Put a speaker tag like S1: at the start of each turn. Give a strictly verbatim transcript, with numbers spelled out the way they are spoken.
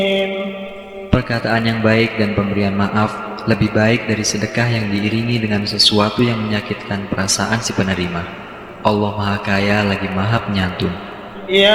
S1: Perkataan yang baik dan pemberian maaf lebih baik dari sedekah yang diiringi dengan sesuatu yang menyakitkan perasaan si penerima. Allah Maha Kaya lagi Maha Penyantun.